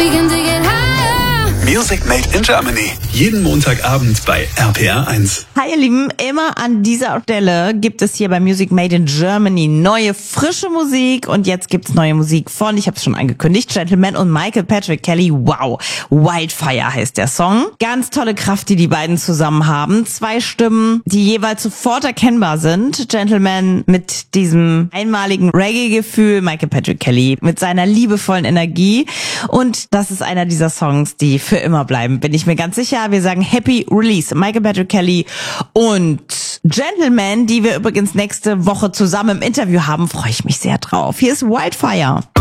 We can take it higher. Music Made in Germany. Jeden Montagabend bei RPR 1. Hi ihr Lieben, immer an dieser Stelle gibt es hier bei Music Made in Germany neue, frische Musik. Und jetzt gibt's neue Musik von, ich habe es schon angekündigt, Gentleman und Michael Patrick Kelly. Wow, Wildfire heißt der Song. Ganz tolle Kraft, die beiden zusammen haben. 2 Stimmen, die jeweils sofort erkennbar sind. Gentleman mit diesem einmaligen Reggae-Gefühl, Michael Patrick Kelly mit seiner liebevollen Energie. Und das ist einer dieser Songs, die für immer bleiben, bin ich mir ganz sicher. Wir sagen Happy Release, Michael Patrick Kelly und Gentleman, die wir übrigens nächste Woche zusammen im Interview haben, freue ich mich sehr drauf. Hier ist Wildfire.